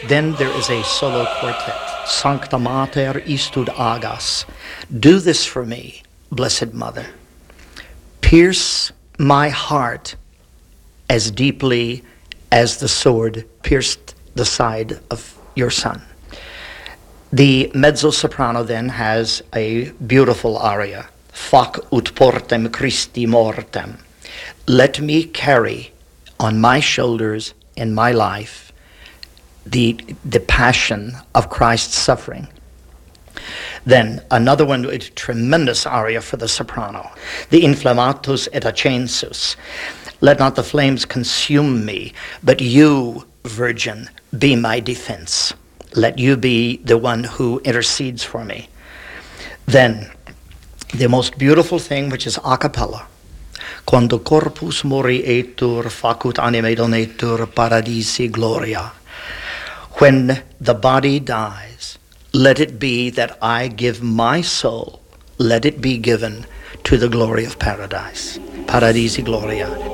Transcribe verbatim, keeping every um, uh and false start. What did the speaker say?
Then there is a solo quartet. Sancta Mater istud agas. Do this for me, Blessed Mother. Pierce my heart as deeply as the sword pierced the side of your Son. The mezzo-soprano then has a beautiful aria. Fac ut portem Christi mortem. Let me carry on my shoulders in my life the, the passion of Christ's suffering. Then another one, a tremendous aria for the soprano. The Inflammatus et Accensus. Let not the flames consume me, but you, Virgin, be my defense. Let you be the one who intercedes for me. Then, the most beautiful thing, which is a cappella. Quando corpus morietur facut anime donetur paradisi gloria. When the body dies, let it be that I give my soul, let it be given to the glory of paradise. Paradisi gloria.